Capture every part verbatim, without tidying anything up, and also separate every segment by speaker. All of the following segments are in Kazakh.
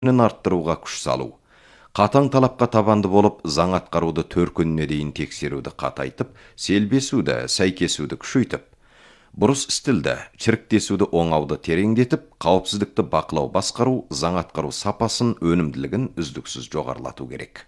Speaker 1: арттыруға күш салу. Қатаң талапқа табанды болып, заң атқаруды төркініне дейін тексеруді қатайтып, селбесуді, сәйкесуді күшейтіп, бұрыс стілді, чіріктесуді оңауды тереңдетіп, қауіпсіздікті бақылау басқару, заң атқару сапасын, өнімділігін үздіксіз жоғарылату керек.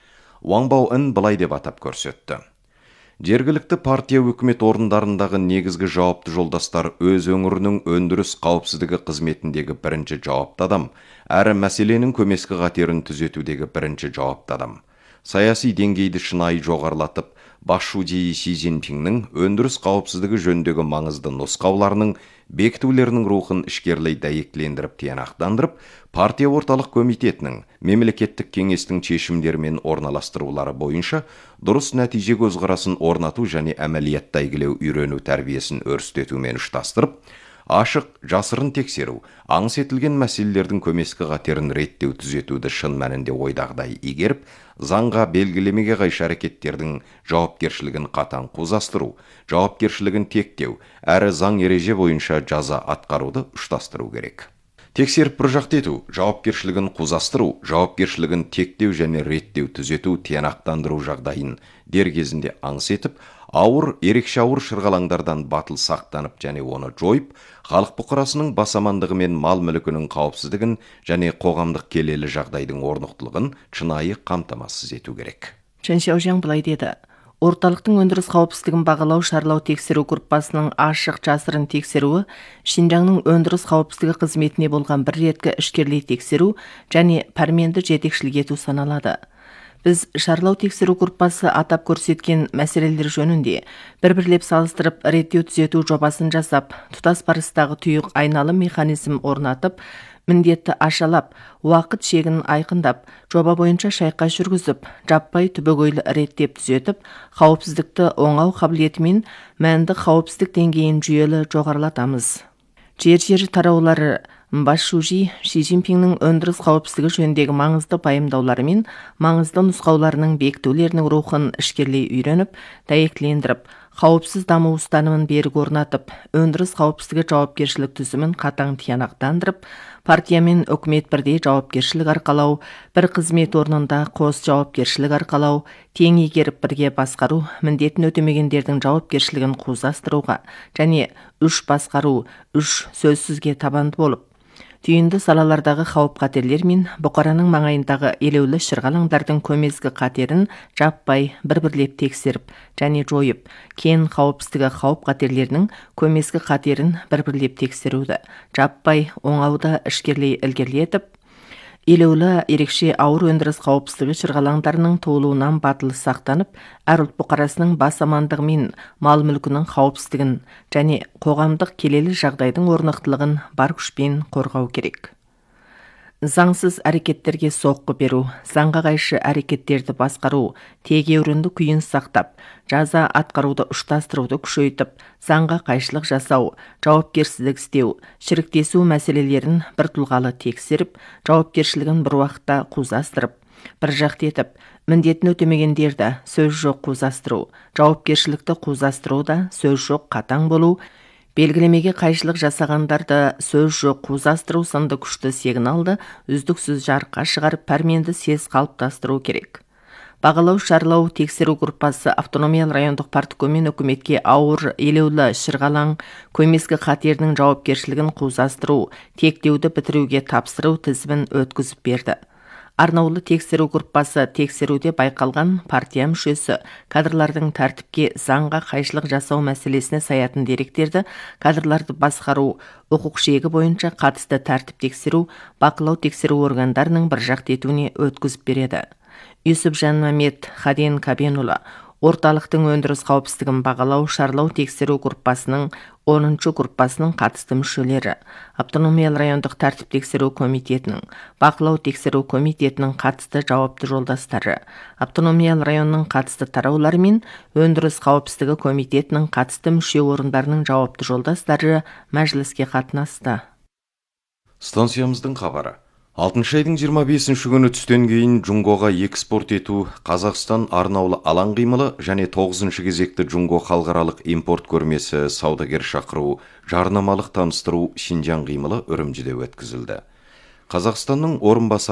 Speaker 1: Ван Баоэн былай деп атап көрсетті. Жергілікті партия өкімет орындарындағы негізгі жауапты жолдастар өз өңірінің өндіріс қауіпсіздігі қызметіндегі бірінші жауапты адам, әрі мәселенің көмескі қатерін түзетудегі бірінші жауапты адам. Саяси деңгейді шынайы жоғарылатып, Басшы Си Цзиньпиннің өндіріс қауіпсіздігі жөніндегі маңызды нұсқауларының бекітулерінің рухын ішкерлей дәйектілендіріп тиянақтандырып, партия орталық комитетінің, мемлекеттік кеңестің шешімдерімен орналастырулары бойынша дұрыс нәтиже көзқарасын орнату және әмәлиятта игілеу үйрену тәрбиесін өрістетумен ұштастырып, ашық, жасырын тексеру, аңыс етілген мәселелердің көмескі қатерін реттеу түзетуді шын мәнінде ойдағыдай игеріп, заңға белгілемеге қайшы әрекеттердің жауапкершілігін қатаң қузастыру, жауапкершілігін тектеу, әрі заң ереже бойынша жаза атқаруды ұштастыру керек. Тексеріп бір жақты ету, жауапкершілігін қузастыру, жауапкершілігін тектеу және реттеу түзету тиянақтандыру жағдайын дер кезінде аңыс етіп, ауыр, ерекше ауыр шырғалаңдардан батыл сақтанып және оны жойып, халық бұқарасының басамандығы мен мал мүлкінің қауіпсіздігін және қоғамдық келелі жағдайдың орнықтылығын шынайы қамтамасыз ету керек.
Speaker 2: Чен Шаожяң былай деді. Орталықтың өндіріс қауіпсіздігін бағалау шарлау тексеру группасының ашық жасырын тексеруі Шинжаңның өндіріс қауіпсіздігі қызметіне болған бір реткі ішкерлей тексеру және пәрменді жетекшілік ету саналады. Біз шарлау тексеру группасы атап көрсеткен мәселелер жөнінде бір-бірлеп салыстырып реттеу түзету жобасын жасап, тұтас барыстағы тұйық айналым механизм орнатып, міндетті ашалап, уақыт шегін айқындап, жоба бойынша шайқас жүргізіп, жаппай түбегейлі реттеп түзетіп, қауіпсіздікті оңау қабілетімен мәнді қауіпсіздік деңгейін жүйелі жоғарылатамыз. Жер-жер тараулары Басшы Си Цзиньпиннің өндіріс қауіпсіздігі жөніндегі маңызды пайымдаулары мен маңызды нұсқауларының бекітулерінің рухын ішкерлей үйреніп, дәйектілендіріп, қауіпсіз даму ұстанымын берік орнатып, өндіріс қауіпсіздігі жауапкершілік түзімін қатаң тиянақтандырып, партия мен үкімет бірдей жауапкершілік арқалау, бір қызмет орнында қос жауапкершілік арқалау, тең игеріп бірге басқару, міндетін өтемегендердің жауапкершілігін қузастыруға және үш басқару, үш сөзсізге табанды болып, түйінді салалардағы қауіп қатерлер мен бұқараның маңайындағы елеулі шырғалаңдардың көмескі қатерін жаппай бір-бірлеп тексеріп және жойып, кен қауіпсіздігі қауіп қатерлерінің көмескі қатерін бір-бірлеп тексеруді жаппай оңауды ішкерлей ілгерілетіп, елеулі ерекше ауыр өндіріс қауіпсіздігі шырғалаңдарының туылуынан батыл сақтанып, әр ұлт бұқарасының бас амандығы мен мал мүлкінің қауіпсіздігін және қоғамдық келелі жағдайдың орнықтылығын бар күшпен қорғау керек. Заңсыз әрекеттерге соққы беру, заңға қайшы әрекеттерді басқару, тегеурінді күйін сақтап, жаза атқаруды ұштастыруды күшейтіп, заңға қайшылық жасау, жауапкерсіздік істеу, шіріктесу мәселелерін бір тұлғалы тексеріп, жауапкершілігін бір уақытта қузастырып, бір жақты етіп, міндетін өтемегендерді сөз жоқ қузастыру, жауапкершілікті қузастыруда сөз жоқ қатаң болу, белгілемеге қайшылық жасағандарды сөз жоқ қузастыру сынды күшті сигналды үздіксіз жарыққа шығарып пәрменді сез қалыптастыру керек. Бағалау шарлау тексеру группасы автономиялы райондық парткомен үкіметке ауыр елеулі шырғалаң көмескі қатерінің жауапкершілігін қузастыру, тектеуді бітіруге тапсыру тізімін өткізіп берді. Арнаулы тексеру группасы тексеруде байқалған партия мүшесі кадрлардың тәртіпке заңға қайшылық жасау мәселесіне саятын деректерді, кадрларды басқару, құқық шегі бойынша қатысты тәртіп тексеру, бақылау тексеру органдарының бір жақты етуіне өткізіп береді. Юсупжан Мамед Хаден Кабенұлы орталықтың өндіріс қауіпсіздігін бағалау шарлау тексеру группасының оныншы группасының қатысты мүшелері, автономиялы райондық тәртіп тексеру комитетінің, бақылау тексеру комитетінің қатысты жауапты жолдастары, автономиялы районның қатысты тараулары мен өндіріс қауіпсіздігі комитетінің қатысты мүше орындарының жауапты жолдастары мәжіліске қатынасты.
Speaker 1: Станциямыздың хабары. алтыншы айдың жиырма бесінші күні түстен кейін Джунгоға экспорт ету, Қазақстан арнаулы алаң қимылы және тоғызыншы кезекті Джунго халықаралық импорт көрмесі саудагер шақыру, жарнамалық таныстыру Шинжаң қимылы Үрімжіде өткізілді. Қазақстанның орынбасары